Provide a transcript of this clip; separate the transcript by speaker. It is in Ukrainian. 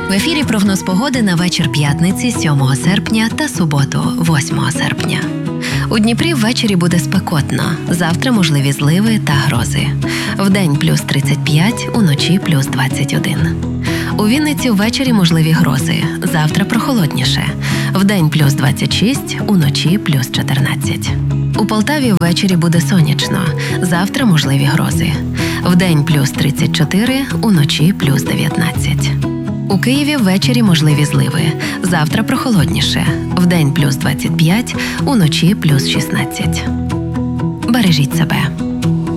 Speaker 1: В ефірі прогноз погоди на вечір п'ятниці 7 серпня та суботу 8 серпня. У Дніпрі ввечері буде спекотно. Завтра можливі зливи та грози. Вдень плюс 35, уночі плюс 21. У Вінниці ввечері можливі грози. Завтра прохолодніше. Вдень плюс 26, уночі плюс 14. У Полтаві ввечері буде сонячно. Завтра можливі грози. Вдень плюс 34, уночі плюс 19. У Києві ввечері можливі зливи. Завтра прохолодніше. Вдень плюс 25, уночі плюс 16. Бережіть себе.